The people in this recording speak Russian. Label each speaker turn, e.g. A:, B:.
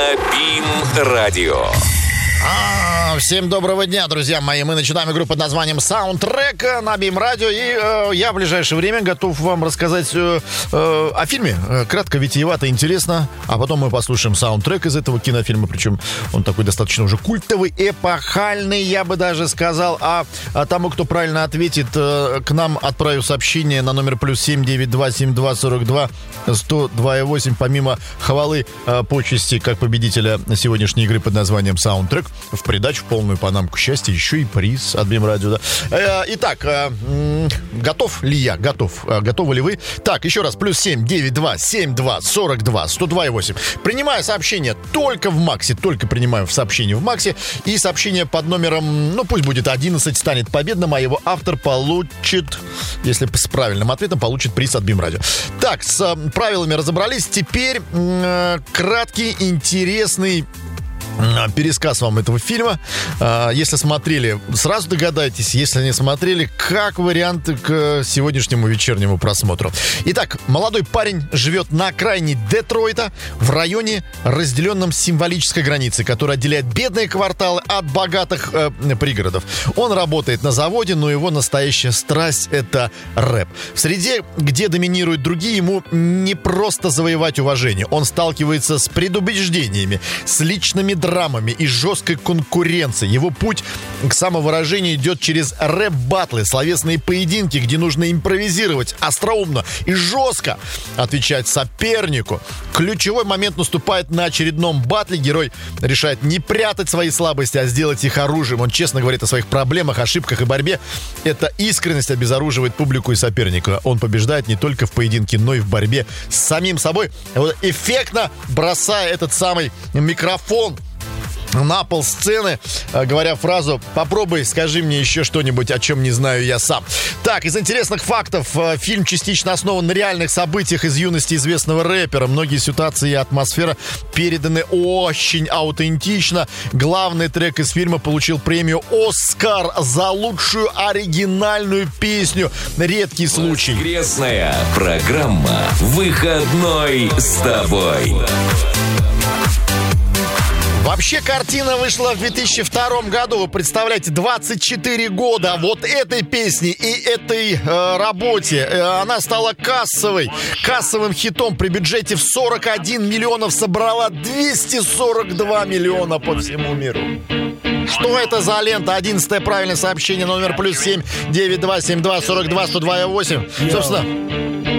A: на БИМ-радио.
B: Всем доброго дня, друзья мои. Мы начинаем игру под названием Soundtrack на БИМ-радио. И я в ближайшее время готов вам рассказать о фильме. Кратко, витиевато, интересно. А потом мы послушаем саундтрек из этого кинофильма. Причем он такой достаточно уже культовый, эпохальный, я бы даже сказал. А тому, кто правильно ответит, к нам отправив сообщение на номер +7 927 7242 102.8. Помимо хвалы, почести как победителя сегодняшней игры под названием Soundtrack, в придачу в полную панамку счастья еще и приз от БИМ-радио, да. Итак, готов ли я? Готов. Готовы ли вы? Так, еще раз. +7 927 7242 102.8. Принимаю сообщение только в Максе. Только принимаю сообщение в Максе. И сообщение под номером, пусть будет 11, станет победным, а его автор получит, если с правильным ответом, получит приз от БИМ-радио. Так, с правилами разобрались. Теперь краткий, интересный пересказ вам этого фильма. Если смотрели, сразу догадаетесь. Если не смотрели, как вариант к сегодняшнему вечернему просмотру. Итак, молодой парень живет на окраине Детройта, в районе, разделенном символической границей, которая отделяет бедные кварталы от богатых пригородов. Он работает на заводе, но его настоящая страсть — это рэп. В среде, где доминируют другие, ему не просто завоевать уважение. Он сталкивается с предубеждениями, с личными драмами и жесткой конкуренцией. Его путь к самовыражению идет через рэп-баттлы, словесные поединки, где нужно импровизировать, остроумно и жестко отвечать сопернику. Ключевой момент наступает на очередном баттле. Герой решает не прятать свои слабости, а сделать их оружием. Он честно говорит о своих проблемах, ошибках и борьбе. Эта искренность обезоруживает публику и соперника. Он побеждает не только в поединке, но и в борьбе с самим собой. Вот эффектно бросая этот самый микрофон на пол сцены, говоря фразу: «Попробуй, скажи мне еще что-нибудь, о чем не знаю я сам». Так, из интересных фактов. Фильм частично основан на реальных событиях из юности известного рэпера. Многие ситуации и атмосфера переданы очень аутентично. Главный трек из фильма получил премию «Оскар» за лучшую оригинальную песню. Редкий случай.
A: Воскресная программа «Выходной с тобой».
B: Вообще, картина вышла в 2002 году. Вы представляете, 24 года вот этой песни и этой работе. Она стала кассовым хитом. При бюджете в 41 миллионов собрала 242 миллиона по всему миру. Что это за лента? 11-е правильное сообщение, номер +7 927 242 102.8. Собственно,